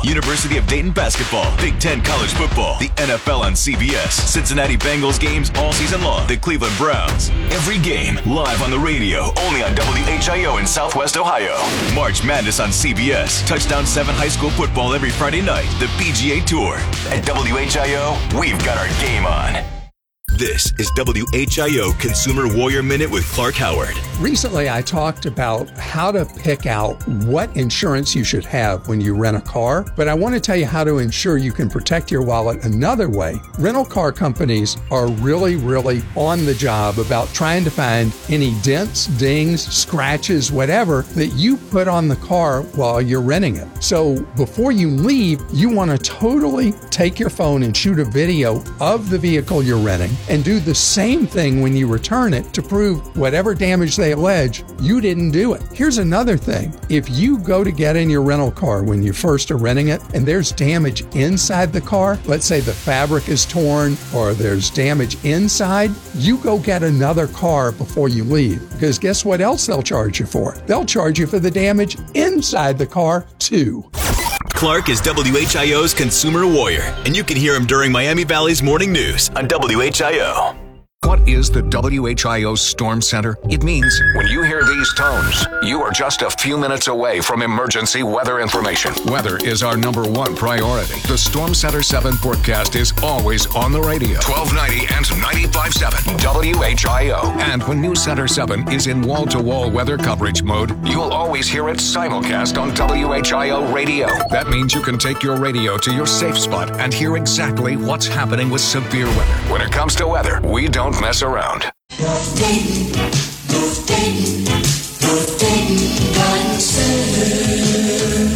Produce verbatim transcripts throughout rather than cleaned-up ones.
University of Dayton basketball, Big Ten college football, the N F L on C B S, Cincinnati Bengals games all season long, the Cleveland Browns. Every game live on the radio, only on W H I O in Southwest Ohio. March Madness on C B S. Touchdown seven high school football every Friday night. The P G A Tour. At W H I O, we've got our game on. This is W H I O Consumer Warrior Minute with Clark Howard. Recently, I talked about how to pick out what insurance you should have when you rent a car, but I want to tell you how to ensure you can protect your wallet another way. Rental car companies are really, really on the job about trying to find any dents, dings, scratches, whatever that you put on the car while you're renting it. So before you leave, you want to totally take your phone and shoot a video of the vehicle you're renting and do the same thing when you return it to prove whatever damage they allege, you didn't do it. Here's another thing. If you go to get in your rental car when you first are renting it and there's damage inside the car, let's say the fabric is torn or there's damage inside, you go get another car before you leave. Because guess what else they'll charge you for? They'll charge you for the damage inside the car too. Clark is W H I O's Consumer Warrior, and you can hear him during Miami Valley's Morning News on W H I O. What is the W H I O Storm Center? It means when you hear these tones, you are just a few minutes away from emergency weather information. Weather is our number one priority. The Storm Center seven forecast is always on the radio. twelve ninety and ninety-five point seven W H I O. And when News Center seven is in wall-to-wall weather coverage mode, you'll always hear it simulcast on W H I O radio. That means you can take your radio to your safe spot and hear exactly what's happening with severe weather. When it comes to weather, we don't mess around. North Dayton, North Dayton, North Dayton Garden Center.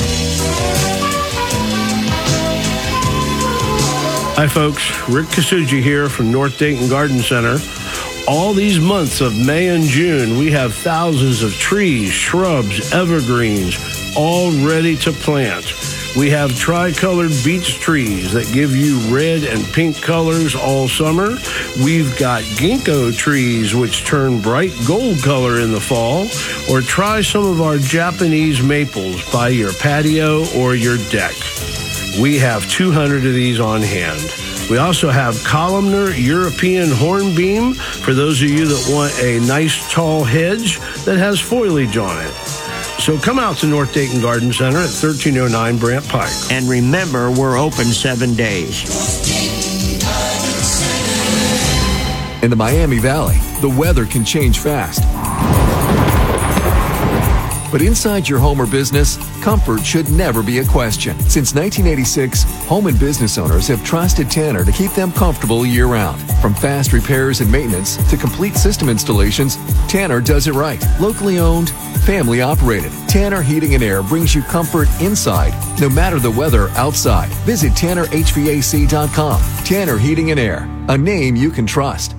Hi folks, Rick Kasuji here from North Dayton Garden Center. All these months of May and June, we have thousands of trees, shrubs, evergreens, all ready to plant. We have tri-colored beech trees that give you red and pink colors all summer. We've got ginkgo trees which turn bright gold color in the fall. Or try some of our Japanese maples by your patio or your deck. We have two hundred of these on hand. We also have columnar European hornbeam for those of you that want a nice tall hedge that has foliage on it. So come out to North Dayton Garden Center at thirteen oh nine Brant Pike. And remember, we're open seven days. In the Miami Valley, the weather can change fast. But inside your home or business, comfort should never be a question. Since nineteen eighty-six, home and business owners have trusted Tanner to keep them comfortable year-round. From fast repairs and maintenance to complete system installations, Tanner does it right. Locally owned, family operated. Tanner Heating and Air brings you comfort inside, no matter the weather outside. Visit Tanner H V A C dot com. Tanner Heating and Air, a name you can trust.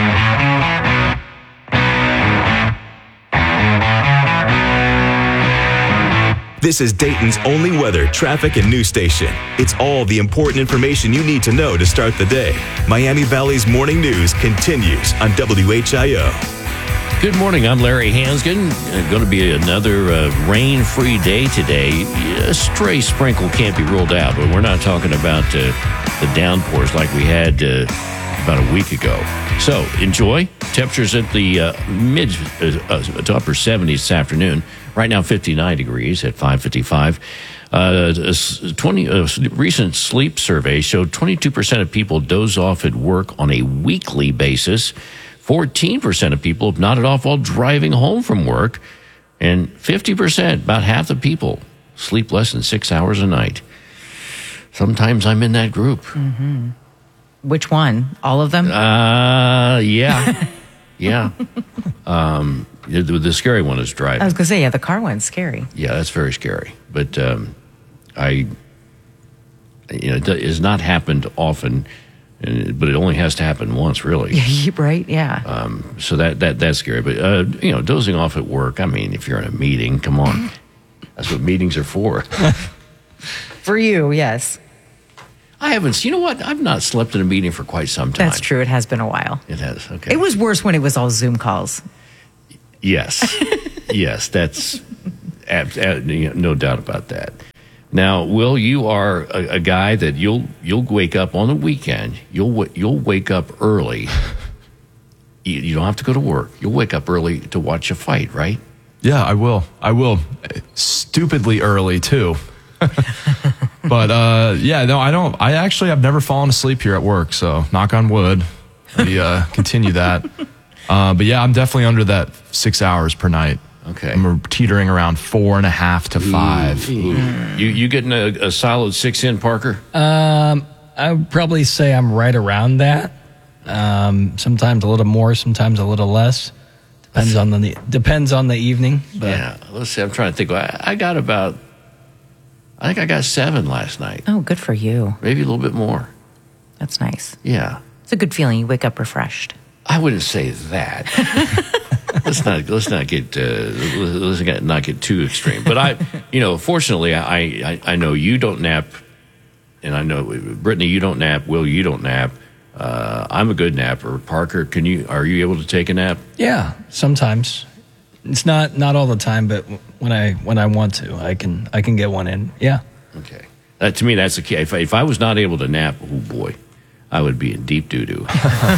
This is Dayton's only weather, traffic, and news station. It's all the important information you need to know to start the day. Miami Valley's Morning News continues on W H I O. Good morning. I'm Larry Hansgen. Uh, going to be another uh, rain-free day today. A stray sprinkle can't be ruled out, but we're not talking about uh, the downpours like we had uh, about a week ago. So enjoy. Temperatures at the uh, mid uh, uh, to upper seventies this afternoon. Right now, fifty-nine degrees at five fifty-five. Uh, a twenty, a recent sleep survey showed twenty-two percent of people doze off at work on a weekly basis. fourteen percent of people have nodded off while driving home from work. And fifty percent, about half the people, sleep less than six hours a night. Sometimes I'm in that group. Mm-hmm. Which one? All of them? Uh, yeah. yeah. Um, the, the scary one is driving. I was going to say, yeah, the car one's scary. Yeah, that's very scary. But um, I, you know, it has not happened often, but it only has to happen once, really. Right, yeah. Um, so that, that that's scary. But, uh, you know, dozing off at work, I mean, if you're in a meeting, come on. That's what meetings are for. For you, yes. I haven't, you know what? I've not slept in a meeting for quite some time. That's true. It has been a while. It has, okay. It was worse when it was all Zoom calls. Yes. yes, that's ab- ab- no doubt about that. Now, Will, you are a, a guy that you'll you'll wake up on the weekend. You'll you'll wake up early. You, you don't have to go to work. You'll wake up early to watch a fight, right? Yeah, I will. I will. Stupidly early too. But uh, yeah, no, I don't. I actually have never fallen asleep here at work. So knock on wood, we uh, continue that. Uh, but yeah, I'm definitely under that six hours per night. Okay, I'm teetering around four and a half to five. Ooh, ooh. You you getting a, a solid six in, Parker? Um, I would probably say I'm right around that. Um, sometimes a little more, sometimes a little less. Depends on the depends on the evening. But. Yeah, let's see. I'm trying to think. I, I got about. I think I got seven last night. Oh, good for you. Maybe a little bit more. That's nice. Yeah, it's a good feeling. You wake up refreshed. I wouldn't say that. let's not let's not get uh, let's not, not get too extreme. But I, you know, fortunately, I, I I know you don't nap, and I know Brittany, you don't nap. Will, you don't nap. Uh, I'm a good napper. Parker, can you? Are you able to take a nap? Yeah, sometimes. It's not not all the time, but when I when I want to, I can I can get one in. Yeah. Okay. That, to me, that's the key. If I, if I was not able to nap, oh boy, I would be in deep doo doo.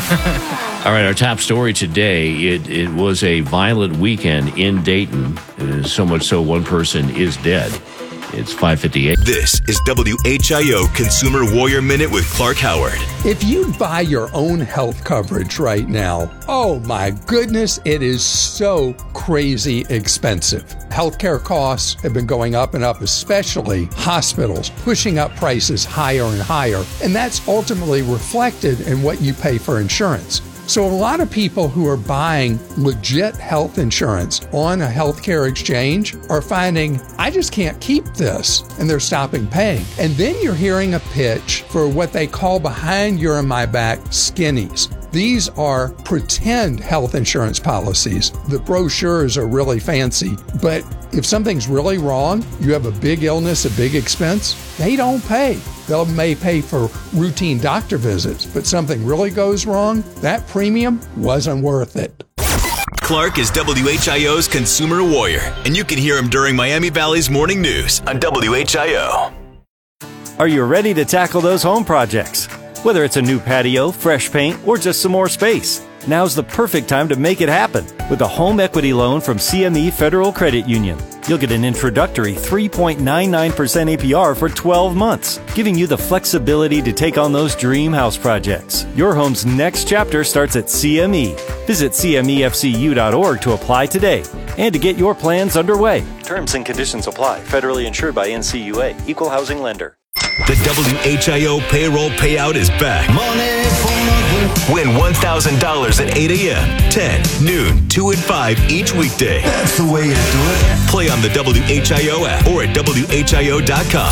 All right, our top story today, it, it was a violent weekend in Dayton, uh, so much so one person is dead. It's five fifty-eight. This is W H I O Consumer Warrior Minute with Clark Howard. If you buy your own health coverage right now, oh my goodness, it is so crazy expensive. Healthcare costs have been going up and up, especially hospitals, pushing up prices higher and higher. And that's ultimately reflected in what you pay for insurance. So a lot of people who are buying legit health insurance on a healthcare exchange are finding, I just can't keep this, and they're stopping paying. And then you're hearing a pitch for what they call behind your and my back skinnies. These are pretend health insurance policies. The brochures are really fancy, but if something's really wrong, you have a big illness, a big expense, they don't pay. They may pay for routine doctor visits, but something really goes wrong, that premium wasn't worth it. Clark is W H I O's Consumer Warrior, and you can hear him during Miami Valley's Morning News on W H I O. Are you ready to tackle those home projects? Whether it's a new patio, fresh paint, or just some more space, now's the perfect time to make it happen with a home equity loan from C M E Federal Credit Union. You'll get an introductory three point nine nine percent A P R for twelve months, giving you the flexibility to take on those dream house projects. Your home's next chapter starts at C M E. Visit C M E F C U dot org to apply today and to get your plans underway. Terms and conditions apply. Federally insured by N C U A. Equal housing lender. The W H I O payroll payout is back. Money for Win one thousand dollars at eight a.m., ten, noon, two, and five each weekday. That's the way to do it. Play on the W H I O app or at W H I O dot com.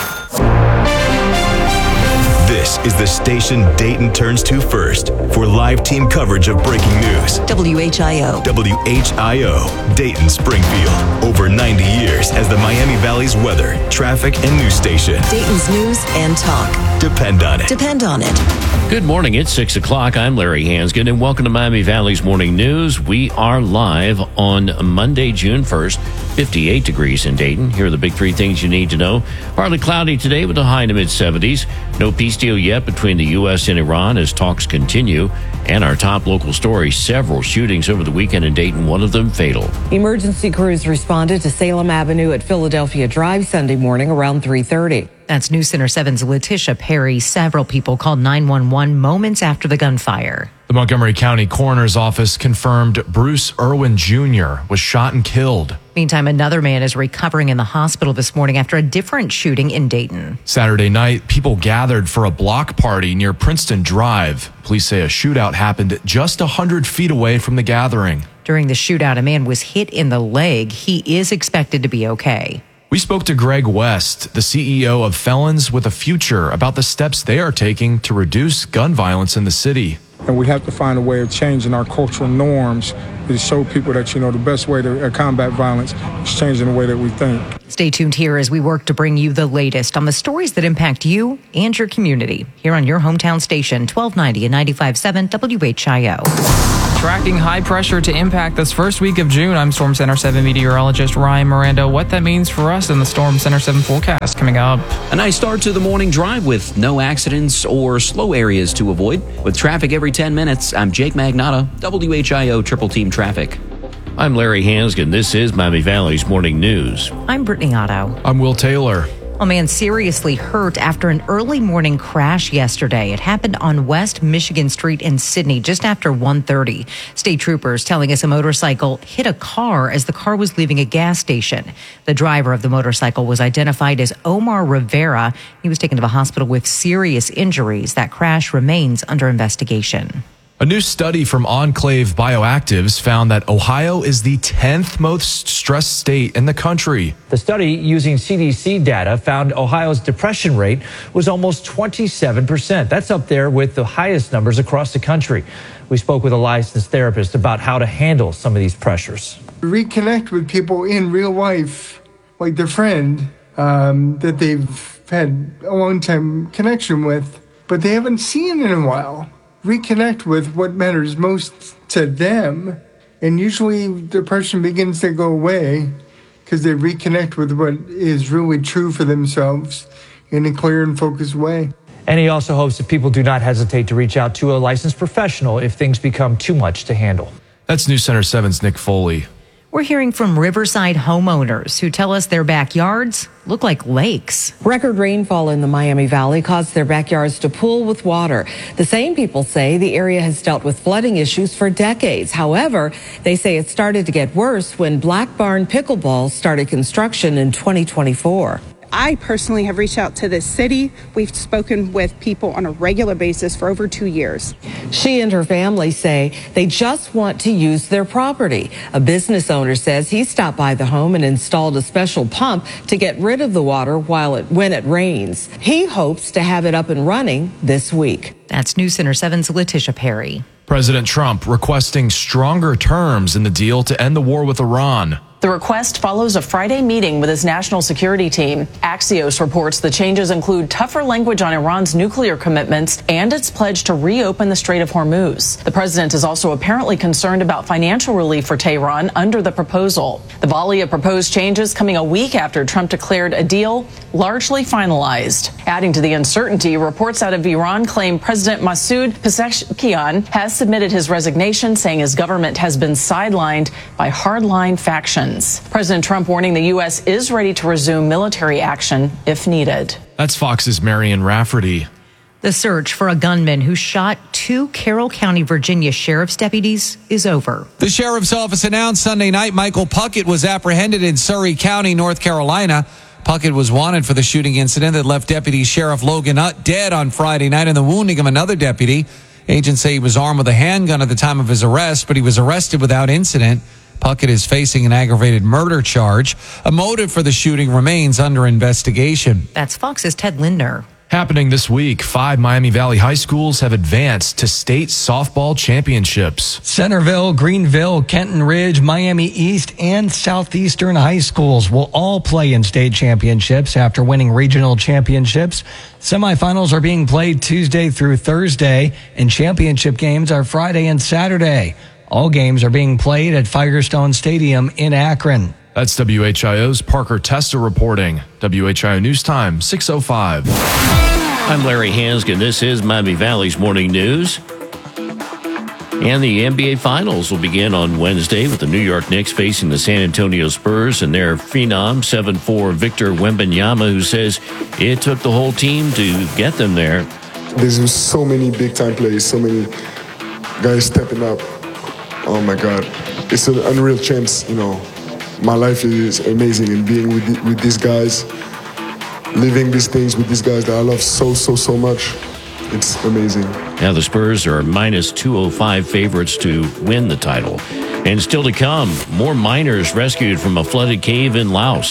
This is the station Dayton turns to first for live team coverage of breaking news. W H I O. W H I O, Dayton Springfield. Over ninety years as the Miami Valley's weather, traffic, and news station. Dayton's news and talk. Depend on it. Depend on it. Good morning. It's six o'clock. I'm Larry Hansgen, and welcome to Miami Valley's Morning News. We are live on Monday, June first, fifty-eight degrees in Dayton. Here are the big three things you need to know. Partly cloudy today with a high in the mid-seventies. No peace deal yet between the U S and Iran as talks continue. And our top local story, several shootings over the weekend in Dayton, one of them fatal. Emergency crews responded to Salem Avenue at Philadelphia Drive Sunday morning around three thirty. That's News Center seven's Letitia Perry. Several people called nine one one moments after the gunfire. The Montgomery County Coroner's Office confirmed Bruce Irwin Junior was shot and killed. Meantime, another man is recovering in the hospital this morning after a different shooting in Dayton. Saturday night, people gathered for a block party near Princeton Drive. Police say a shootout happened just one hundred feet away from the gathering. During the shootout, a man was hit in the leg. He is expected to be okay. We spoke to Greg West, the C E O of Felons with a Future, about the steps they are taking to reduce gun violence in the city. And we have to find a way of changing our cultural norms to show people that, you know, the best way to uh, combat violence is changing the way that we think. Stay tuned here as we work to bring you the latest on the stories that impact you and your community here on your hometown station, twelve ninety and ninety-five point seven W H I O. Tracking high pressure to impact this first week of June, I'm Storm Center seven meteorologist Ryan Miranda. What that means for us in the Storm Center seven forecast coming up. A nice start to the morning drive with no accidents or slow areas to avoid. With traffic every ten minutes, I'm Jake Magnotta, W H I O Triple Team Traffic. I'm Larry Hansgen. This is Miami Valley's Morning News. I'm Brittany Otto. I'm Will Taylor. A man seriously hurt after an early morning crash yesterday. It happened on West Michigan Street in Sydney just after one thirty. State troopers telling us a motorcycle hit a car as the car was leaving a gas station. The driver of the motorcycle was identified as Omar Rivera. He was taken to the hospital with serious injuries. That crash remains under investigation. A new study from Enclave Bioactives found that Ohio is the tenth most stressed state in the country. The study, using C D C data, found Ohio's depression rate was almost twenty-seven percent. That's up there with the highest numbers across the country. We spoke with a licensed therapist about how to handle some of these pressures. Reconnect with people in real life, like their friend um, that they've had a long-time connection with, but they haven't seen in a while. Reconnect with what matters most to them, and usually depression begins to go away because they reconnect with what is really true for themselves in a clear and focused way. And he also hopes that people do not hesitate to reach out to a licensed professional if things become too much to handle. That's News Center seven's Nick Foley. We're hearing from Riverside homeowners who tell us their backyards look like lakes. Record rainfall in the Miami Valley caused their backyards to pool with water. The same people say the area has dealt with flooding issues for decades. However, they say it started to get worse when Black Barn Pickleball started construction in twenty twenty-four. I personally have reached out to the city. We've spoken with people on a regular basis for over two years. She and her family say they just want to use their property. A business owner says he stopped by the home and installed a special pump to get rid of the water while it when it rains. He hopes to have it up and running this week. That's News Center seven's Letitia Perry. President Trump requesting stronger terms in the deal to end the war with Iran. The request follows a Friday meeting with his national security team. Axios reports the changes include tougher language on Iran's nuclear commitments and its pledge to reopen the Strait of Hormuz. The president is also apparently concerned about financial relief for Tehran under the proposal. The volley of proposed changes coming a week after Trump declared a deal largely finalized. Adding to the uncertainty, reports out of Iran claim President Masoud Pezeshkian has submitted his resignation, saying his government has been sidelined by hardline factions. President Trump warning the U S is ready to resume military action if needed. That's Fox's Marion Rafferty. The search for a gunman who shot two Carroll County, Virginia sheriff's deputies is over. The sheriff's office announced Sunday night Michael Puckett was apprehended in Surrey County, North Carolina. Puckett was wanted for the shooting incident that left Deputy Sheriff Logan Utt dead on Friday night and the wounding of another deputy. Agents say he was armed with a handgun at the time of his arrest, but he was arrested without incident. Puckett is facing an aggravated murder charge. A motive for the shooting remains under investigation. That's Fox's Ted Lindner. Happening this week, five Miami Valley high schools have advanced to state softball championships. Centerville, Greenville, Kenton Ridge, Miami East, and Southeastern high schools will all play in state championships after winning regional championships. Semifinals are being played Tuesday through Thursday, and championship games are Friday and Saturday. All games are being played at Firestone Stadium in Akron. That's W H I O's Parker Testa reporting. W H I O News Time, six oh five. I'm Larry Hansgen. This is Miami Valley's Morning News. And the N B A Finals will begin on Wednesday with the New York Knicks facing the San Antonio Spurs and their phenom seven four Victor Wembanyama, who says it took the whole team to get them there. There's so many big-time plays, so many guys stepping up. Oh, my God. It's an unreal chance, you know. My life is amazing, and being with, the, with these guys, living these things with these guys that I love so, so, so much, it's amazing. Now the Spurs are minus two oh five favorites to win the title. And still to come, more miners rescued from a flooded cave in Laos.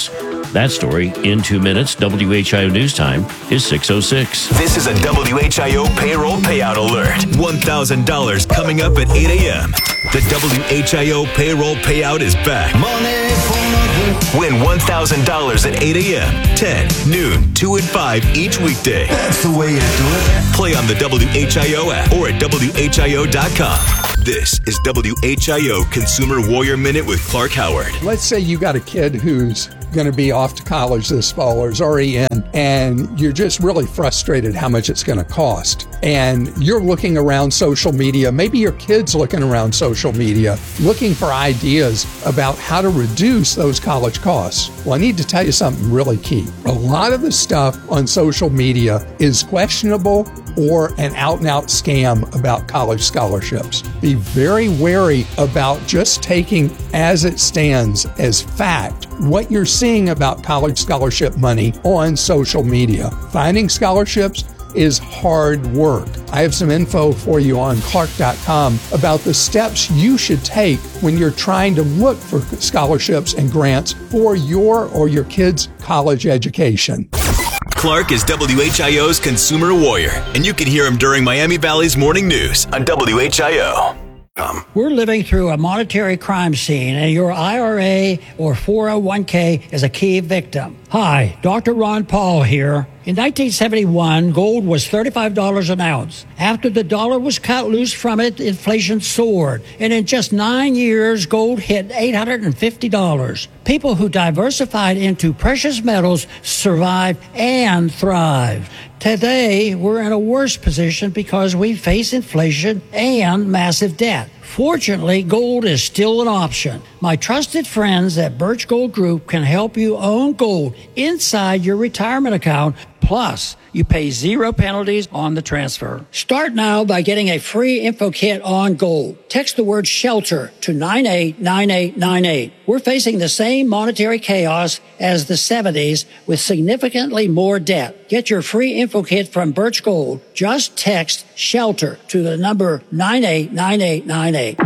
That story in two minutes. W H I O News Time is six oh six. This is a W H I O payroll payout alert. one thousand dollars coming up at eight a.m. The W H I O payroll payout is back. Money for nothing. Win one thousand dollars at eight a.m., ten, noon, two, and five each weekday. That's the way to do it. Play on the W H I O app or at W H I O dot com. This is W H I O Consumer Warrior Minute with Clark Howard. Let's say you got a kid who's going to be off to college this fall or is already in, and you're just really frustrated how much it's going to cost. And you're looking around social media, maybe your kid's looking around social media, looking for ideas about how to reduce those college costs. Well, I need to tell you something really key. A lot of the stuff on social media is questionable or an out-and-out scam about college scholarships. Be very wary about just taking as it stands as fact what you're seeing about college scholarship money on social media. Finding scholarships is hard work. I have some info for you on Clark dot com about the steps you should take when you're trying to look for scholarships and grants for your or your kid's college education. Clark is W H I O's consumer warrior, and you can hear him during Miami Valley's morning news on W H I O. Um, We're living through a monetary crime scene, and your I R A or four oh one k is a key victim. Hi, Doctor Ron Paul here. In nineteen seventy-one, gold was thirty-five dollars an ounce. After the dollar was cut loose from it, inflation soared. And in just nine years, gold hit eight hundred fifty dollars. People who diversified into precious metals survived and thrived. Today, we're in a worse position because we face inflation and massive debt. Fortunately, gold is still an option. My trusted friends at Birch Gold Group can help you own gold inside your retirement account. Plus, you pay zero penalties on the transfer. Start now by getting a free info kit on gold. Text the word SHELTER to nine eight nine eight nine eight. We're facing the same monetary chaos as the seventies with significantly more debt. Get your free info kit from Birch Gold. Just text SHELTER to the number nine eight nine eight nine eight.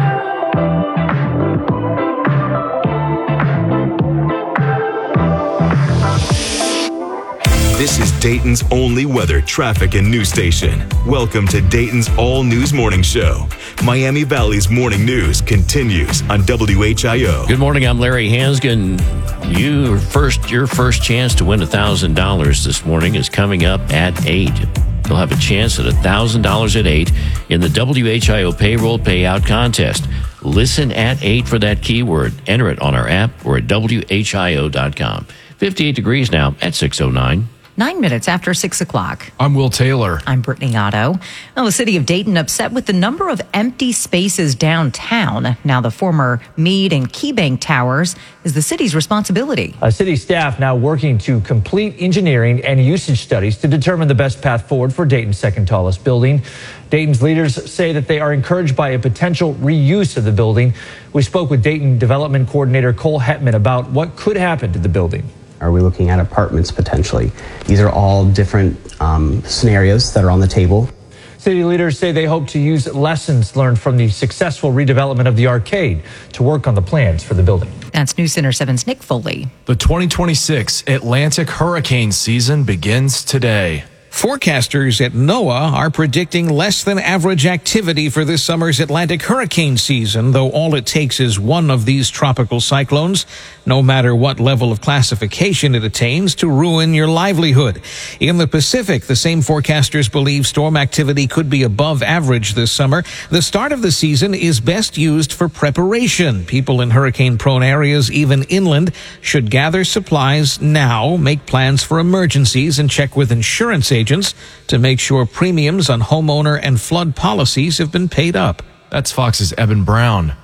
This is Dayton's only weather, traffic, and news station. Welcome to Dayton's All News Morning Show. Miami Valley's morning news continues on W H I O. Good morning, I'm Larry Hansgen. You first, your first chance to win one thousand dollars this morning is coming up at eight. You'll have a chance at one thousand dollars at eight in the W H I O Payroll Payout Contest. Listen at eight for that keyword. Enter it on our app or at W H I O dot com. fifty-eight degrees now at six oh nine. Nine minutes after six o'clock. I'm Will Taylor. I'm Brittany Otto. Well, the city of Dayton upset with the number of empty spaces downtown. Now the former Meade and KeyBank towers is the city's responsibility. A city staff now working to complete engineering and usage studies to determine the best path forward for Dayton's second tallest building. Dayton's leaders say that they are encouraged by a potential reuse of the building. We spoke with Dayton Development Coordinator Cole Hetman about what could happen to the building. Are we looking at apartments potentially? These are all different um, scenarios that are on the table. City leaders say they hope to use lessons learned from the successful redevelopment of the arcade to work on the plans for the building. That's News Center seven's Nick Foley. The twenty twenty-six Atlantic hurricane season begins today. Forecasters at NOAA are predicting less than average activity for this summer's Atlantic hurricane season, though all it takes is one of these tropical cyclones, no matter what level of classification it attains, to ruin your livelihood. In the Pacific, the same forecasters believe storm activity could be above average this summer. The start of the season is best used for preparation. People in hurricane-prone areas, even inland, should gather supplies now, make plans for emergencies, and check with insurance agents to make sure premiums on homeowner and flood policies have been paid up. That's Fox's Eben Brown.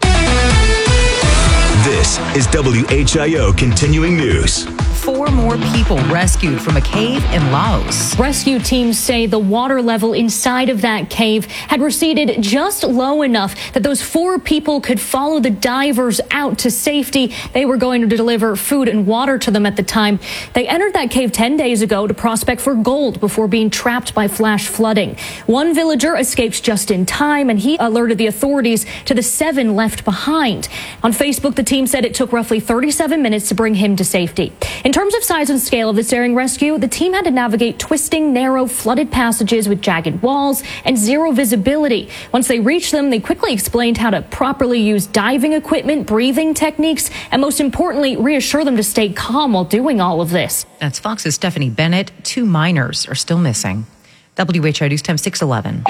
This is W H I O Continuing News. Four more people rescued from a cave in Laos. Rescue teams say the water level inside of that cave had receded just low enough that those four people could follow the divers out to safety. They were going to deliver food and water to them at the time. They entered that cave ten days ago to prospect for gold before being trapped by flash flooding. One villager escaped just in time, and he alerted the authorities to the seven left behind. On Facebook, the team said it took roughly thirty-seven minutes to bring him to safety. In terms of size and scale of this daring rescue, the team had to navigate twisting, narrow, flooded passages with jagged walls and zero visibility. Once they reached them, they quickly explained how to properly use diving equipment, breathing techniques, and most importantly, reassure them to stay calm while doing all of this. That's Fox's Stephanie Bennett. Two minors are still missing. W H O News Time six eleven.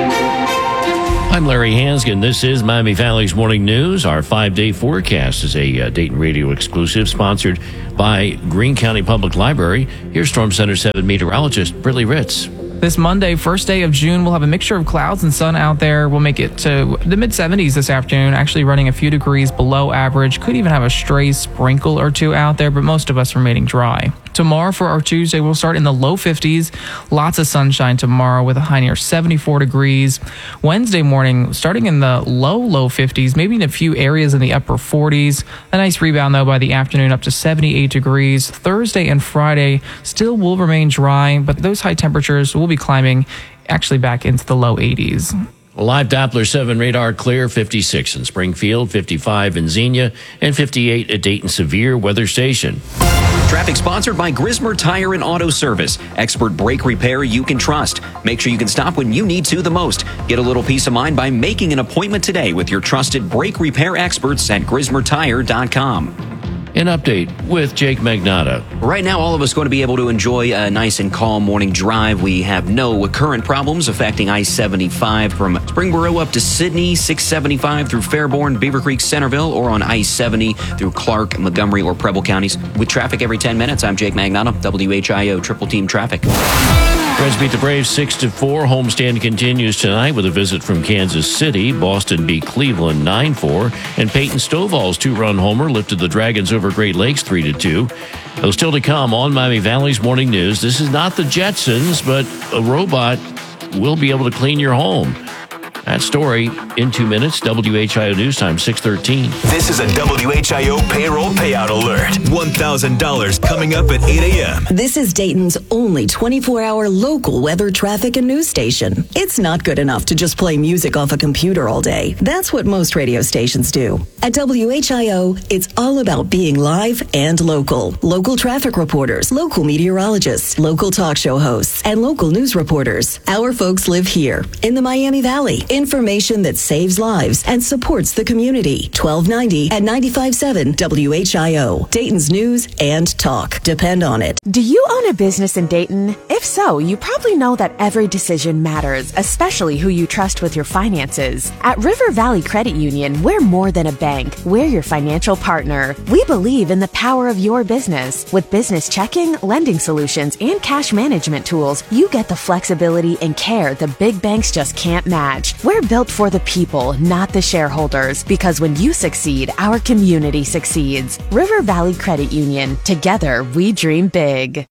I'm Larry Hansgen. This is Miami Valley's Morning News. Our five-day forecast is a uh, Dayton Radio exclusive sponsored by Greene County Public Library. Here's Storm Center seven meteorologist Brittany Ritz. This Monday, first day of June, we'll have a mixture of clouds and sun out there. We'll make it to the mid seventies this afternoon, actually running a few degrees below average. Could even have a stray sprinkle or two out there, but most of us remaining dry. Tomorrow for our Tuesday, we'll start in the low fifties. Lots of sunshine tomorrow with a high near seventy-four degrees. Wednesday morning, starting in the low, low fifties, maybe in a few areas in the upper forties. A nice rebound, though, by the afternoon up to seventy-eight degrees. Thursday and Friday still will remain dry, but those high temperatures will be climbing actually back into the low eighties. Live Doppler seven radar clear, fifty-six in Springfield, fifty-five in Xenia, and fifty-eight at Dayton Severe Weather Station. Traffic sponsored by Grismer Tire and Auto Service. Expert brake repair you can trust. Make sure you can stop when you need to the most. Get a little peace of mind by making an appointment today with your trusted brake repair experts at grismer tire dot com. An update with Jake Magnotta. Right now, all of us going to be able to enjoy a nice and calm morning drive. We have no current problems affecting I seventy-five from Springboro up to Sydney, six seventy-five through Fairborn, Beaver Creek, Centerville, or on I seventy through Clark, Montgomery, or Preble counties. With traffic every ten minutes, I'm Jake Magnotta, W H I O Triple Team Traffic. Reds beat the Braves six to four. Homestand continues tonight with a visit from Kansas City. Boston beat Cleveland nine four. And Peyton Stovall's two-run homer lifted the Dragons over Great Lakes three to two. Those still to come on Miami Valley's Morning News. This is not the Jetsons, but a robot will be able to clean your home. That story in two minutes. W H I O News Time, six thirteen. This is a W H I O payroll payout alert. one thousand dollars coming up at eight a.m. This is Dayton's only twenty-four hour local weather, traffic, and news station. It's not good enough to just play music off a computer all day. That's what most radio stations do. At W H I O, it's all about being live and local. Local traffic reporters, local meteorologists, local talk show hosts, and local news reporters. Our folks live here in the Miami Valley. Information that saves lives and supports the community. twelve ninety and ninety-five point seven W H I O. Dayton's news and talk. Depend on it. Do you own a business in Dayton? If so, you probably know that every decision matters, especially who you trust with your finances. At River Valley Credit Union, we're more than a bank. We're your financial partner. We believe in the power of your business. With business checking, lending solutions, and cash management tools, you get the flexibility and care the big banks just can't match. We're built for the people, not the shareholders, because when you succeed, our community succeeds. River Valley Credit Union. Together, we dream big.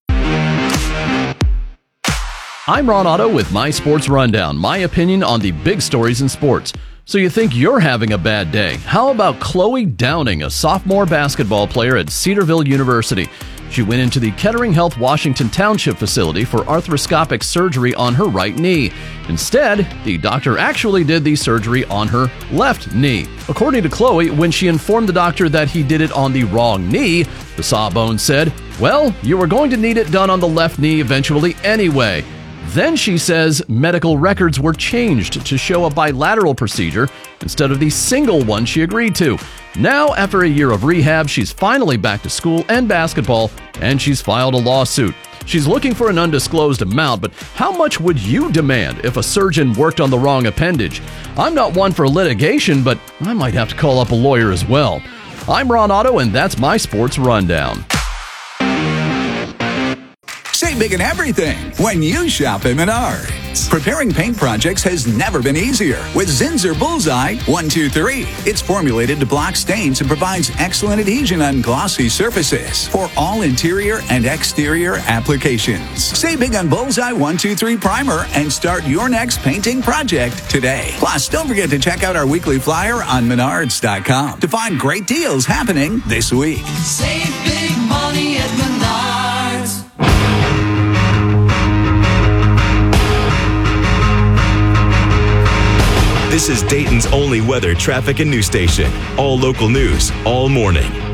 I'm Ron Otto with My Sports Rundown, my opinion on the big stories in sports. So you think you're having a bad day? How about Chloe Downing, a sophomore basketball player at Cedarville University? She went into the Kettering Health Washington Township facility for arthroscopic surgery on her right knee. Instead, the doctor actually did the surgery on her left knee. According to Chloe, when she informed the doctor that he did it on the wrong knee, the sawbones said, "Well, you were going to need it done on the left knee eventually anyway." Then she says medical records were changed to show a bilateral procedure instead of the single one she agreed to. Now, after a year of rehab, she's finally back to school and basketball, and she's filed a lawsuit. She's looking for an undisclosed amount, but how much would you demand if a surgeon worked on the wrong appendage? I'm not one for litigation, but I might have to call up a lawyer as well. I'm Ron Otto, and that's my Sports Rundown. Save big in everything when you shop at Menards. Preparing paint projects has never been easier with Zinsser Bullseye one two three. It's formulated to block stains and provides excellent adhesion on glossy surfaces for all interior and exterior applications. Save big on Bullseye one two three Primer and start your next painting project today. Plus, don't forget to check out our weekly flyer on Menards dot com to find great deals happening this week. Save big money at Menards. This is Dayton's only weather, traffic, and news station. All local news, all morning.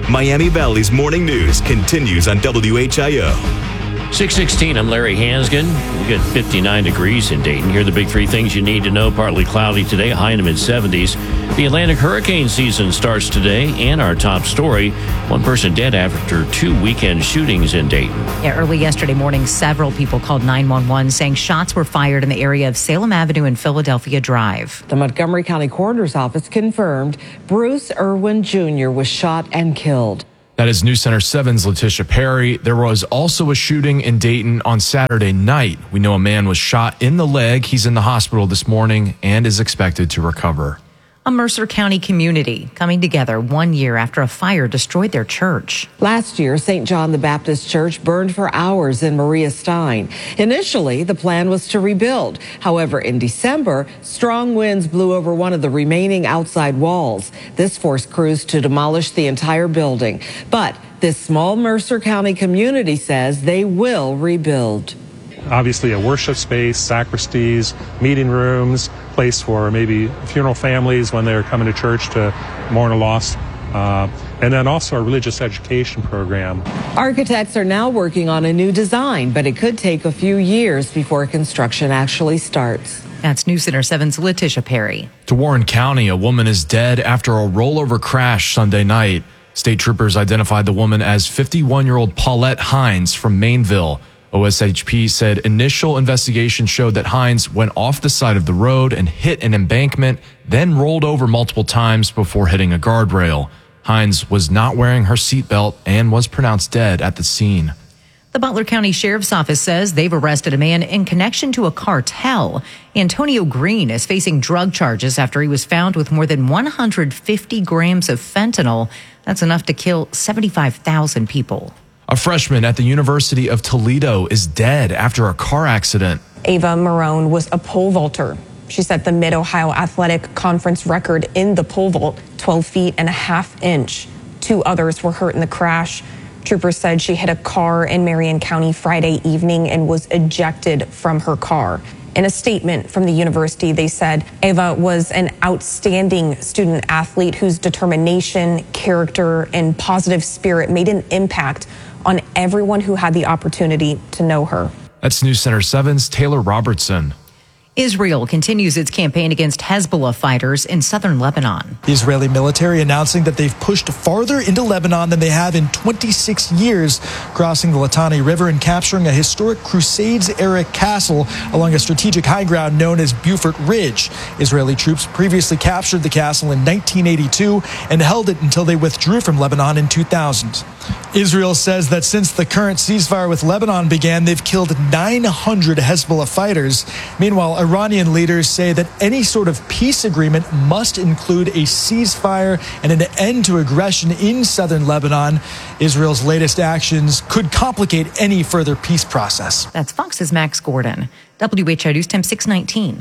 Miami Valley's morning news continues on W H I O. six sixteen, I'm Larry Hansgen. We got fifty-nine degrees in Dayton. Here are the big three things you need to know. Partly cloudy today, high in the mid-seventies. The Atlantic hurricane season starts today, and our top story, one person dead after two weekend shootings in Dayton. Yeah, early yesterday morning, several people called nine one one saying shots were fired in the area of Salem Avenue and Philadelphia Drive. The Montgomery County Coroner's Office confirmed Bruce Irwin Junior was shot and killed. That is News Center seven's Letitia Perry. There was also a shooting in Dayton on Saturday night. We know a man was shot in the leg. He's in the hospital this morning and is expected to recover. A Mercer County community coming together one year after a fire destroyed their church. Last year, Saint John the Baptist Church burned for hours in Maria Stein. Initially, the plan was to rebuild. However, in December, strong winds blew over one of the remaining outside walls. This forced crews to demolish the entire building. But this small Mercer County community says they will rebuild. Obviously a worship space, sacristies, meeting rooms, place for maybe funeral families when they're coming to church to mourn a loss, uh, and then also a religious education program. Architects are now working on a new design, but it could take a few years before construction actually starts. That's News Center seven's Letitia Perry. To Warren County, a woman is dead after a rollover crash Sunday night. State troopers identified the woman as fifty-one-year-old Paulette Hines from Mainville. O S H P said initial investigation showed that Hines went off the side of the road and hit an embankment, then rolled over multiple times before hitting a guardrail. Hines was not wearing her seatbelt and was pronounced dead at the scene. The Butler County Sheriff's Office says they've arrested a man in connection to a cartel. Antonio Green is facing drug charges after he was found with more than one hundred fifty grams of fentanyl. That's enough to kill seventy-five thousand people. A freshman at the University of Toledo is dead after a car accident. Ava Marone was a pole vaulter. She set the Mid-Ohio Athletic Conference record in the pole vault, twelve feet and a half inch. Two others were hurt in the crash. Troopers said she hit a car in Marion County Friday evening and was ejected from her car. In a statement from the university, they said Ava was an outstanding student athlete whose determination, character, and positive spirit made an impact on everyone who had the opportunity to know her. That's News Center seven's Taylor Robertson. Israel continues its campaign against Hezbollah fighters in southern Lebanon. The Israeli military announcing that they've pushed farther into Lebanon than they have in twenty-six years, crossing the Litani River and capturing a historic Crusades-era castle along a strategic high ground known as Beaufort Ridge. Israeli troops previously captured the castle in nineteen eighty-two and held it until they withdrew from Lebanon in two thousand. Israel says that since the current ceasefire with Lebanon began, they've killed nine hundred Hezbollah fighters. Meanwhile, Iranian leaders say that any sort of peace agreement must include a ceasefire and an end to aggression in southern Lebanon. Israel's latest actions could complicate any further peace process. That's Fox's Max Gordon. W H I News Time six nineteen.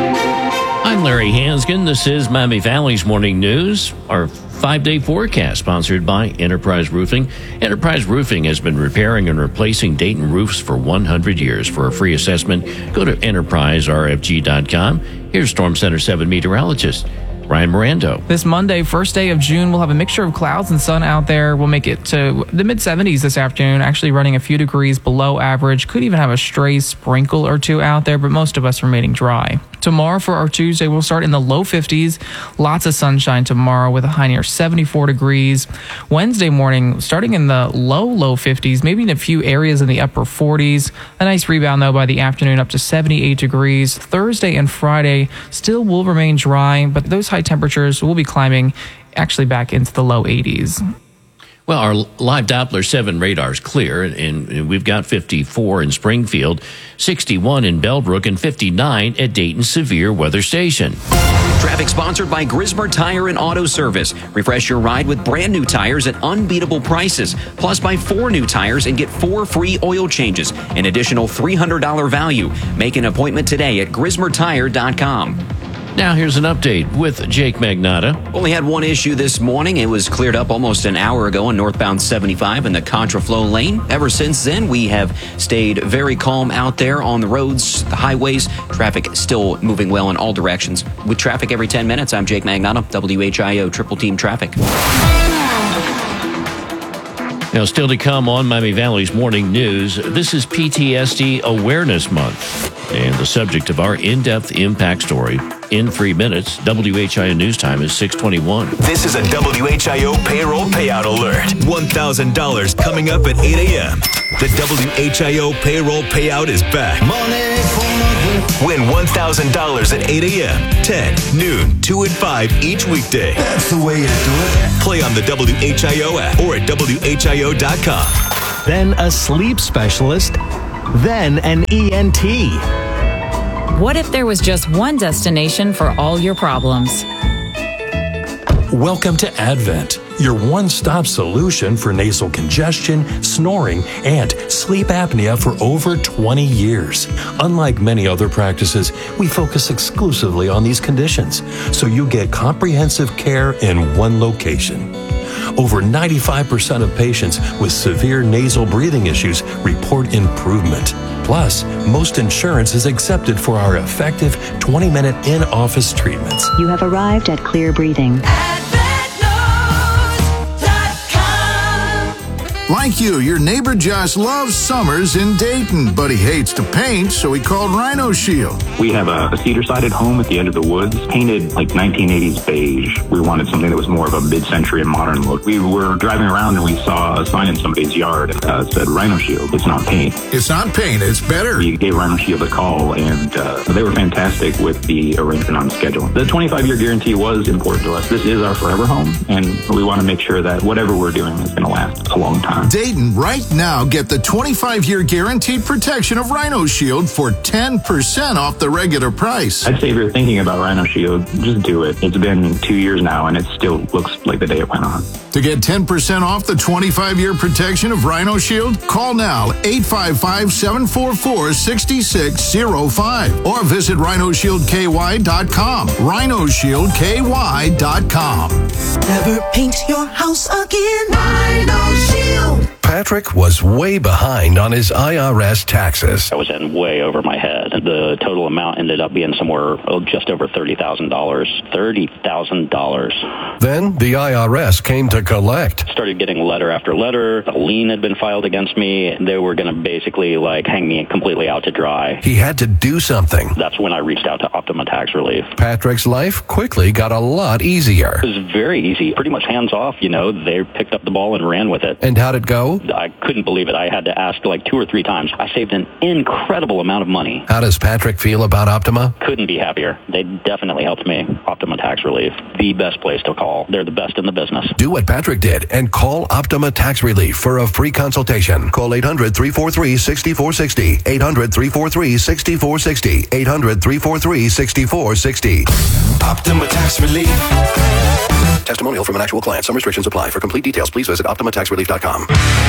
I'm Larry Hansgen. This is Miami Valley's Morning News. Our five-day forecast sponsored by Enterprise Roofing. Enterprise Roofing has been repairing and replacing Dayton roofs for one hundred years. For a free assessment, go to enterprise r f g dot com. Here's Storm Center seven meteorologist Ryan Mirando. This Monday, first day of June, we'll have a mixture of clouds and sun out there. We'll make it to the mid-seventies this afternoon, actually running a few degrees below average. Could even have a stray sprinkle or two out there, but most of us remaining dry. Tomorrow for our Tuesday, we'll start in the low fifties. Lots of sunshine tomorrow with a high near seventy-four degrees. Wednesday morning, starting in the low, low fifties, maybe in a few areas in the upper forties. A nice rebound, though, by the afternoon up to seventy-eight degrees. Thursday and Friday still will remain dry, but those high temperatures will be climbing actually back into the low eighties. Well, our live Doppler seven radar is clear, and we've got fifty-four in Springfield, sixty-one in Bellbrook, and fifty-nine at Dayton Severe Weather Station. Traffic sponsored by Grismer Tire and Auto Service. Refresh your ride with brand new tires at unbeatable prices. Plus, buy four new tires and get four free oil changes, an additional three hundred dollars value. Make an appointment today at grismer tire dot com. Now here's an update with Jake Magnotta. Only had one issue this morning. It was cleared up almost an hour ago on northbound seventy-five in the contraflow lane. Ever since then, we have stayed very calm out there on the roads, the highways. Traffic still moving well in all directions. With traffic every ten minutes, I'm Jake Magnotta, W H I O Triple Team Traffic. Now, still to come on Miami Valley's Morning News, this is P T S D Awareness Month. And the subject of our in-depth impact story in three minutes. W H I O News Time is six twenty-one. This is a W H I O payroll payout alert. one thousand dollars coming up at eight a.m. The W H I O payroll payout is back. Money for Win one thousand dollars at eight a.m., ten, noon, two, and five each weekday. That's the way you do it. Play on the W H I O app or at W H I O dot com. Then a sleep specialist, then an E N T. What if there was just one destination for all your problems? Welcome to Advent, your one-stop solution for nasal congestion, snoring, and sleep apnea for over twenty years. Unlike many other practices, we focus exclusively on these conditions, so you get comprehensive care in one location. Over ninety-five percent of patients with severe nasal breathing issues report improvement. Plus, most insurance is accepted for our effective twenty-minute in-office treatments. You have arrived at Clear Breathing. Like you, your neighbor Josh loves summers in Dayton, but he hates to paint, so he called Rhino Shield. We have a, a cedar-sided home at the end of the woods, painted like nineteen eighties beige. We wanted something that was more of a mid-century and modern look. We were driving around and we saw a sign in somebody's yard that uh, said Rhino Shield. It's not paint. It's not paint, it's better. We gave Rhino Shield a call, and uh, they were fantastic with the arrangement on scheduling. The twenty-five year guarantee was important to us. This is our forever home, and we want to make sure that whatever we're doing is going to last a long time. Dayton, right now, get the twenty-five year guaranteed protection of Rhino Shield for ten percent off the regular price. I'd say if you're thinking about Rhino Shield, just do it. It's been two years now, and it still looks like the day it went on. To get ten percent off the twenty-five year protection of Rhino Shield, call now eight five five, seven four four, six six zero five or visit rhino shield k y dot com. rhino shield k y dot com. Never paint your house again. Rhino Shield. Patrick was way behind on his I R S taxes. I was in way over my head. The total amount ended up being somewhere oh, just over thirty thousand dollars. thirty thousand dollars. Then the I R S came to collect. Started getting letter after letter. A lien had been filed against me. They were going to basically like hang me completely out to dry. He had to do something. That's when I reached out to Optima Tax Relief. Patrick's life quickly got a lot easier. It was very easy. Pretty much hands off, you know. They picked up the ball and ran with it. And how'd it go? I couldn't believe it. I had to ask like two or three times. I saved an incredible amount of money. How does Patrick feel about Optima? Couldn't be happier. They definitely helped me. Optima Tax Relief, the best place to call. They're the best in the business. Do what Patrick did and call Optima Tax Relief for a free consultation. Call eight hundred, three four three, six four six zero. eight hundred, three four three, six four six zero. eight hundred, three four three, six four six zero. Optima Tax Relief. Testimonial from an actual client. Some restrictions apply. For complete details, please visit optima tax relief dot com.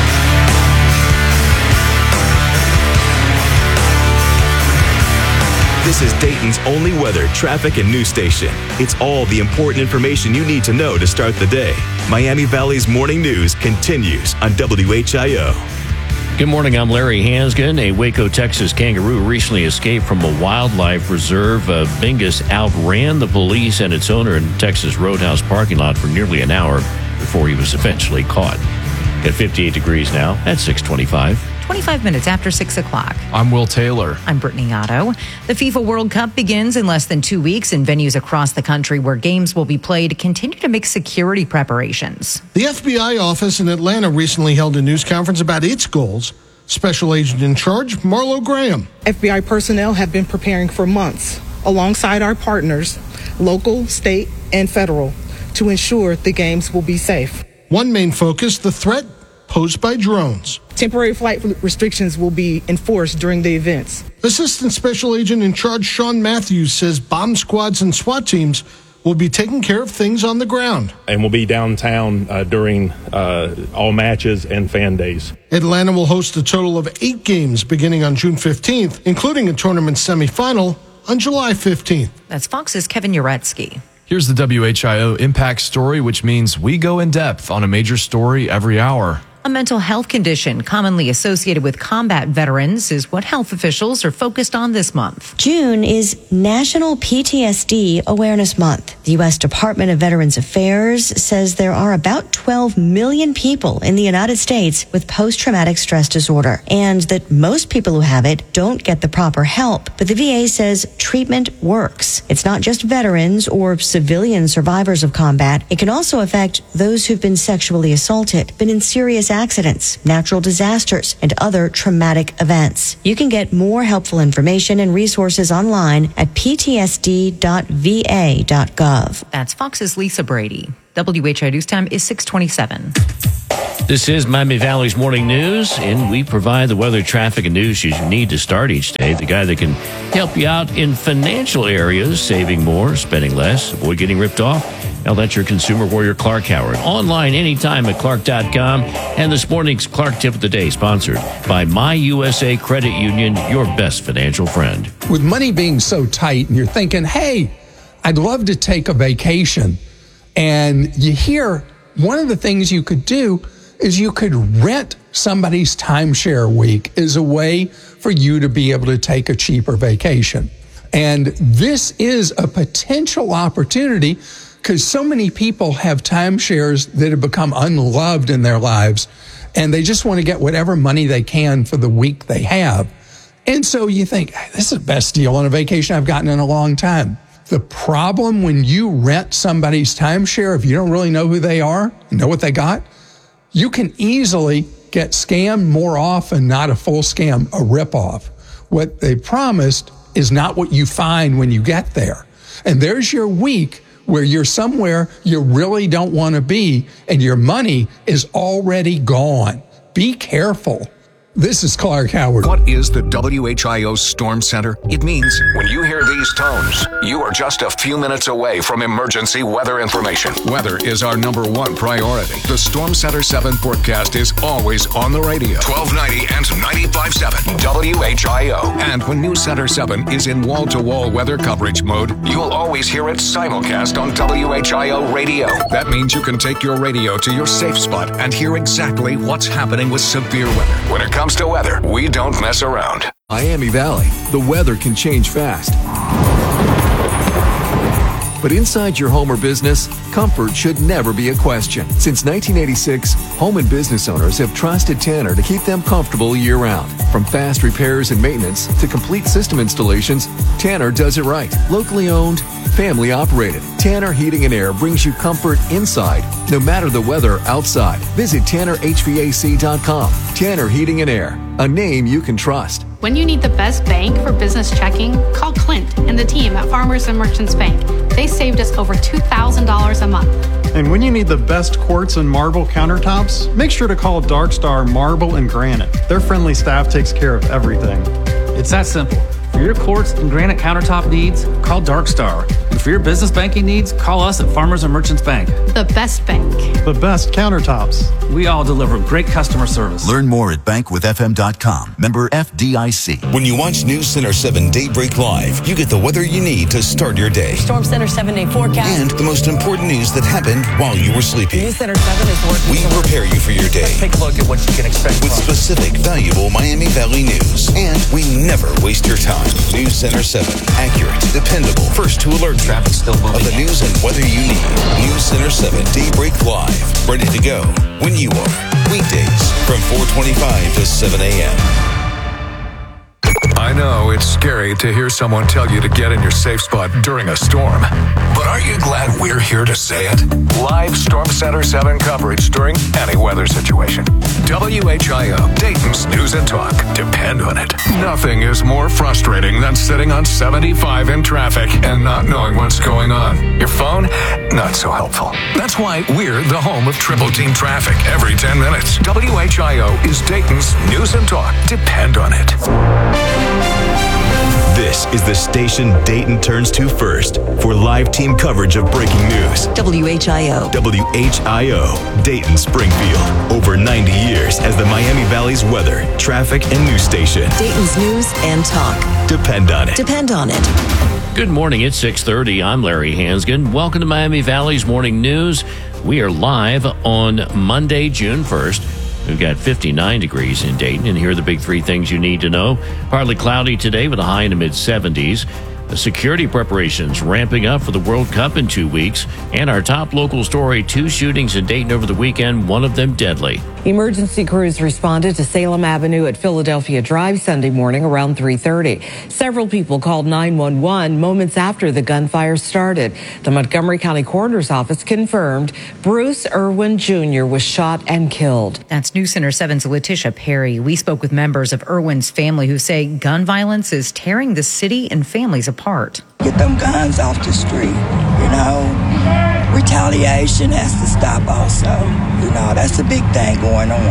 This is Dayton's only weather, traffic, and news station. It's all the important information you need to know to start the day. Miami Valley's Morning News continues on W H I O. Good morning, I'm Larry Hansgen. A Waco, Texas kangaroo recently escaped from a wildlife reserve. Uh, Bingus outran the police and its owner in Texas Roadhouse parking lot for nearly an hour before he was eventually caught. At fifty-eight degrees now at six twenty-five. twenty-five minutes after six o'clock. I'm Will Taylor. I'm Brittany Otto. The FIFA World Cup begins in less than two weeks, and venues across the country where games will be played continue to make security preparations. The F B I office in Atlanta recently held a news conference about its goals. Special Agent in Charge, Marlo Graham. F B I personnel have been preparing for months, alongside our partners, local, state, and federal, to ensure the games will be safe. One main focus, the threat posed by drones. Temporary flight restrictions will be enforced during the events. Assistant Special Agent in Charge Sean Matthews says bomb squads and SWAT teams will be taking care of things on the ground. And we'll be downtown uh, during uh, all matches and fan days. Atlanta will host a total of eight games beginning on June fifteenth, including a tournament semifinal on July fifteenth. That's Fox's Kevin Uretsky. Here's the W H I O Impact Story, which means we go in depth on a major story every hour. A mental health condition commonly associated with combat veterans is what health officials are focused on this month. June is National P T S D Awareness Month. The U S Department of Veterans Affairs says there are about twelve million people in the United States with post-traumatic stress disorder, and that most people who have it don't get the proper help. But the V A says treatment works. It's not just veterans or civilian survivors of combat. It can also affect those who've been sexually assaulted, been in serious accidents, natural disasters, and other traumatic events. You can get more helpful information and resources online at p t s d dot v a dot gov. That's Fox's Lisa Brady. W H I News Time is six twenty-seven. This is Miami Valley's Morning News, and we provide the weather, traffic, and news you need to start each day. The guy that can help you out in financial areas, saving more, spending less, avoid getting ripped off. Now that's your consumer warrior, Clark Howard. Online anytime at clark dot com. And this morning's Clark Tip of the Day, sponsored by My U S A Credit Union, your best financial friend. With money being so tight and you're thinking, hey, I'd love to take a vacation. And you hear one of the things you could do is you could rent somebody's timeshare week as a way for you to be able to take a cheaper vacation. And this is a potential opportunity because so many people have timeshares that have become unloved in their lives, and they just want to get whatever money they can for the week they have. And so you think, hey, this is the best deal on a vacation I've gotten in a long time. The problem when you rent somebody's timeshare, if you don't really know who they are, know what they got, you can easily get scammed more often, not a full scam, a ripoff. What they promised is not what you find when you get there. And there's your week where you're somewhere you really don't want to be and your money is already gone. Be careful. This is Clark Howard. What is the W H I O Storm Center? It means when you hear these tones, you are just a few minutes away from emergency weather information. Weather is our number one priority. The Storm Center seven forecast is always on the radio. twelve ninety and ninety-five point seven W H I O. And when News Center seven is in wall-to-wall weather coverage mode, you'll always hear it simulcast on W H I O radio. That means you can take your radio to your safe spot and hear exactly what's happening with severe weather. When it comes to weather, we don't mess around. Miami Valley, the weather can change fast. But inside your home or business, comfort should never be a question. Since nineteen eighty-six, home and business owners have trusted Tanner to keep them comfortable year-round. From fast repairs and maintenance to complete system installations, Tanner does it right. Locally owned, family operated. Tanner Heating and Air brings you comfort inside, no matter the weather outside. Visit tanner h v a c dot com. Tanner Heating and Air, a name you can trust. When you need the best bank for business checking, call Clint and the team at Farmers and Merchants Bank. They saved us over two thousand dollars a month. And when you need the best quartz and marble countertops, make sure to call Dark Star Marble and Granite. Their friendly staff takes care of everything. It's that simple. For your quartz and granite countertop needs, call Dark Star. And for your business banking needs, call us at Farmers and Merchants Bank. The best bank. The best countertops. We all deliver great customer service. Learn more at bank with f m dot com. Member F D I C. When you watch News Center seven Daybreak Live, you get the weather you need to start your day. Storm Center seven day forecast. And the most important news that happened while you were sleeping. News Center seven is working. We prepare you for your day. Take a look at what you can expect. With specific, valuable Miami Valley news. And we never waste your time. News Center seven. Accurate, dependable, first to alert traffic still moving. Of the news and weather you need. News Center seven Daybreak Live. Ready to go when you are. Weekdays from four twenty-five to seven a.m. I know it's scary to hear someone tell you to get in your safe spot during a storm. But aren't you glad we're here to say it? Live Storm Center seven coverage during any weather situation. W H I O, Dayton's News and Talk. Depend on it. Nothing is more frustrating than sitting on seventy-five in traffic and not knowing what's going on. Your phone, not so helpful. That's why we're the home of Triple Team Traffic every ten minutes. W H I O is Dayton's News and Talk. Depend on it. This is the station Dayton turns to first for live team coverage of breaking news. W H I O. W H I O, Dayton Springfield. Over ninety years as the Miami Valley's weather, traffic, and news station. Dayton's News and Talk. Depend on it. Depend on it. Good morning. It's six thirty. I'm Larry Hansgen. Welcome to Miami Valley's Morning News. We are live on Monday, June first. We've got fifty-nine degrees in Dayton, and here are the big three things you need to know. Partly cloudy today with a high in the mid-seventies. The security preparations ramping up for the World Cup in two weeks. And our top local story, two shootings in Dayton over the weekend, one of them deadly. Emergency crews responded to Salem Avenue at Philadelphia Drive Sunday morning around three thirty. Several people called nine one one moments after the gunfire started. The Montgomery County Coroner's Office confirmed Bruce Irwin Junior was shot and killed. That's News Center seven's Letitia Perry. We spoke with members of Irwin's family who say gun violence is tearing the city and families apart. Get them guns off the street, you know. Retaliation has to stop also. You know, that's a big thing going on.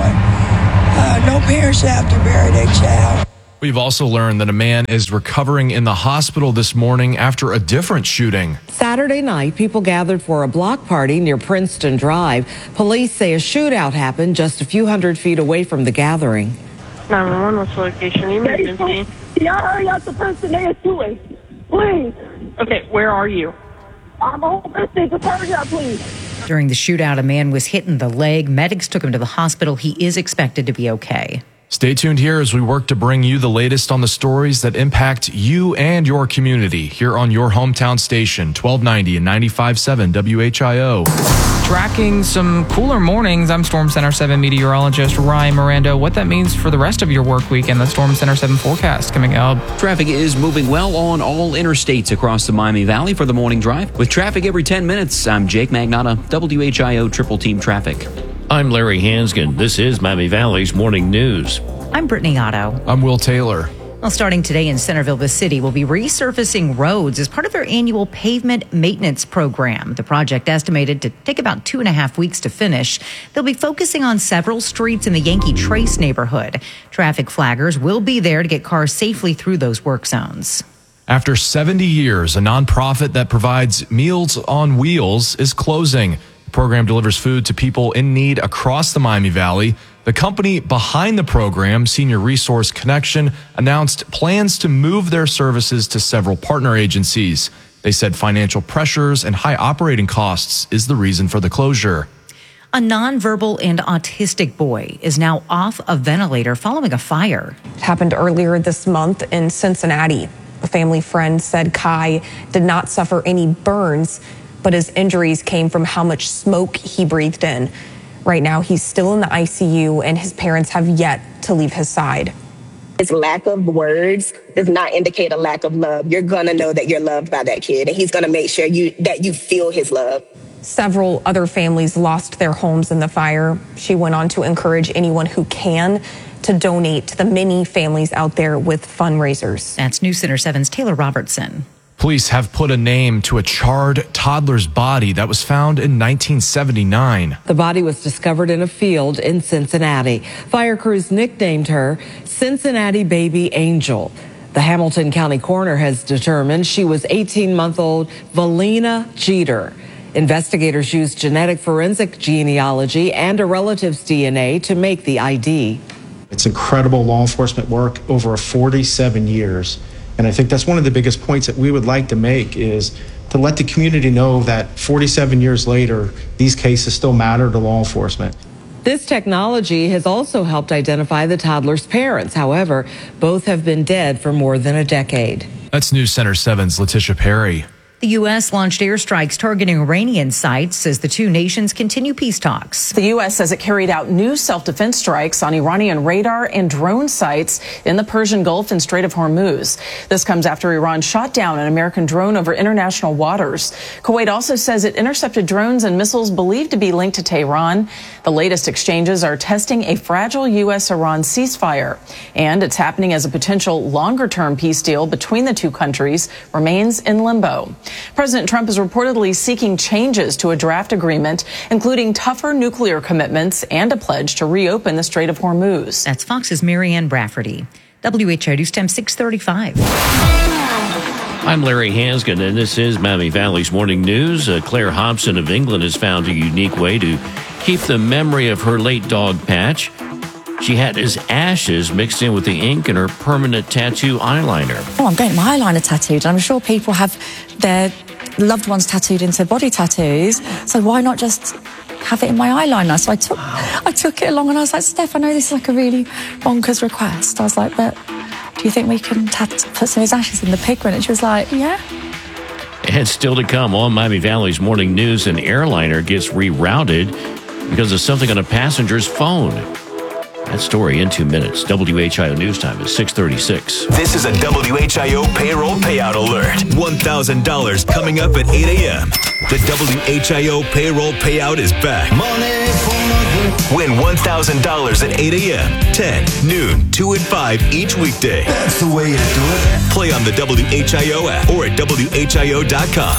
Uh, no parent should have to bury their child. We've also learned that a man is recovering in the hospital this morning after a different shooting. Saturday night, people gathered for a block party near Princeton Drive. Police say a shootout happened just a few hundred feet away from the gathering. nine one one, what's the location? Emergency. Y'all hurry up the person they're doing. Please. Okay, where are you? I'm on Princeton. Just hurry up, please. During the shootout, a man was hit in the leg. Medics took him to the hospital. He is expected to be okay. Stay tuned here as we work to bring you the latest on the stories that impact you and your community here on your hometown station, twelve ninety and ninety-five point seven W H I O. Tracking some cooler mornings, I'm Storm Center seven meteorologist Ryan Miranda. What that means for the rest of your work week and the Storm Center seven forecast coming up. Traffic is moving well on all interstates across the Miami Valley for the morning drive. With traffic every ten minutes, I'm Jake Magnotta, W H I O Triple Team Traffic. I'm Larry Hansgen. This is Miami Valley's Morning News. I'm Brittany Otto. I'm Will Taylor. Well, starting today in Centerville, the city will be resurfacing roads as part of their annual pavement maintenance program. The project estimated to take about two and a half weeks to finish. They'll be focusing on several streets in the Yankee Trace neighborhood. Traffic flaggers will be there to get cars safely through those work zones. After seventy years, a nonprofit that provides Meals on Wheels is closing. The program delivers food to people in need across the Miami Valley. The company behind the program, Senior Resource Connection, announced plans to move their services to several partner agencies. They said financial pressures and high operating costs is the reason for the closure. A nonverbal and autistic boy is now off a ventilator following a fire. It happened earlier this month in Cincinnati. A family friend said Kai did not suffer any burns, but his injuries came from how much smoke he breathed in. Right now, he's still in the I C U, and his parents have yet to leave his side. His lack of words does not indicate a lack of love. You're going to know that you're loved by that kid, and he's going to make sure you that you feel his love. Several other families lost their homes in the fire. She went on to encourage anyone who can to donate to the many families out there with fundraisers. That's News Center seven's Taylor Robertson. Police have put a name to a charred toddler's body that was found in nineteen seventy-nine. The body was discovered in a field in Cincinnati. Fire crews nicknamed her Cincinnati Baby Angel. The Hamilton County coroner has determined she was eighteen-month-old Valina Jeter. Investigators used genetic forensic genealogy and a relative's D N A to make the I D. It's incredible law enforcement work over forty-seven years. And I think that's one of the biggest points that we would like to make is to let the community know that forty-seven years later, these cases still matter to law enforcement. This technology has also helped identify the toddler's parents. However, both have been dead for more than a decade. That's News Center seven's Letitia Perry. The U S launched airstrikes targeting Iranian sites as the two nations continue peace talks. The U S says it carried out new self-defense strikes on Iranian radar and drone sites in the Persian Gulf and Strait of Hormuz. This comes after Iran shot down an American drone over international waters. Kuwait also says it intercepted drones and missiles believed to be linked to Tehran. The latest exchanges are testing a fragile U S Iran ceasefire, and it's happening as a potential longer-term peace deal between the two countries remains in limbo. President Trump is reportedly seeking changes to a draft agreement, including tougher nuclear commitments and a pledge to reopen the Strait of Hormuz. That's Fox's Marianne Brafferty. W H O News Time six thirty-five. I'm Larry Hansgen, and this is Miami Valley's Morning News. Uh, Claire Hobson of England has found a unique way to keep the memory of her late dog, Patch. She had his ashes mixed in with the ink in her permanent tattoo eyeliner. Oh, I'm getting my eyeliner tattooed. I'm sure people have their loved ones tattooed into body tattoos. So why not just have it in my eyeliner. So I took, I took it along and I was like, Steph, I know this is like a really bonkers request. I was like, but do you think we can tat- put some of his ashes in the pigment? And she was like, yeah. And still to come on Miami Valley's Morning News, an airliner gets rerouted because of something on a passenger's phone. That story in two minutes. W H I O News Time is six thirty-six. This is a W H I O payroll payout alert. one thousand dollars coming up at eight a.m. The W H I O payroll payout is back. Money for Win one thousand dollars at eight a.m., ten, noon, two, and five each weekday. That's the way to do it. Play on the W H I O app or at W H I O dot com.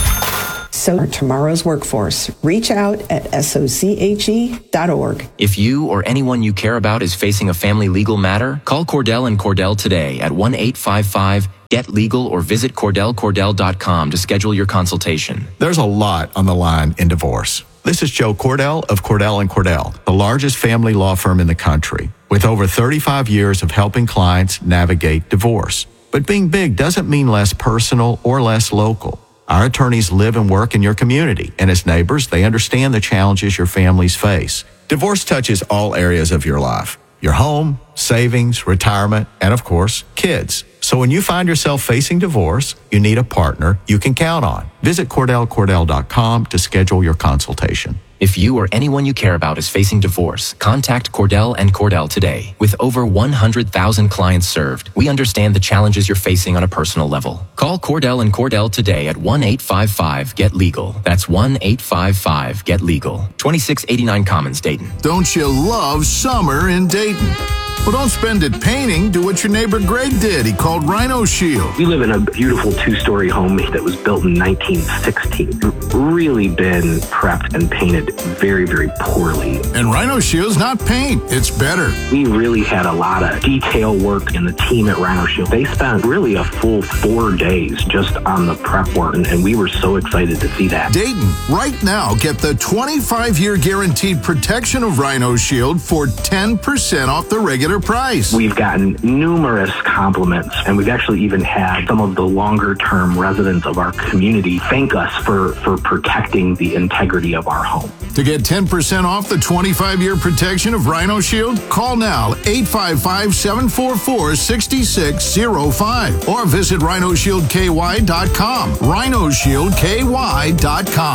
So tomorrow's workforce. Reach out at S O C H E dot org. If you or anyone you care about is facing a family legal matter, call Cordell and Cordell today at one eight five five get legal or visit Cordell Cordell dot com to schedule your consultation. There's a lot on the line in divorce. This is Joe Cordell of Cordell and Cordell, the largest family law firm in the country, with over thirty-five years of helping clients navigate divorce. But being big doesn't mean less personal or less local. Our attorneys live and work in your community, and as neighbors, they understand the challenges your families face. Divorce touches all areas of your life: your home, savings, retirement, and of course, kids. So when you find yourself facing divorce, you need a partner you can count on. Visit Cordell Cordell dot com to schedule your consultation. If you or anyone you care about is facing divorce, contact Cordell and Cordell today. With over one hundred thousand clients served, we understand the challenges you're facing on a personal level. Call Cordell and Cordell today at one eight five five get legal. That's one eight five five get legal. twenty-six eighty-nine Commons, Dayton. Don't you love summer in Dayton? Well, don't spend it painting. Do what your neighbor Greg did. He called Rhino Shield. We live in a beautiful two-story home that was built in nineteen sixteen. Really been prepped and painted very, very poorly. And Rhino Shield's not paint. It's better. We really had a lot of detail work, and the team at Rhino Shield, they spent really a full four days just on the prep work, and, and we were so excited to see that. Dayton, right now, get the twenty-five year guaranteed protection of Rhino Shield for ten percent off the regular price. We've gotten numerous compliments, and we've actually even had some of the longer-term residents of our community thank us for, for protecting the integrity of our home. To get ten percent off the twenty-five year protection of Rhino Shield, call now eight five five, seven four four, six six zero five or visit Rhino Shield K Y dot com. Rhino Shield K Y dot com.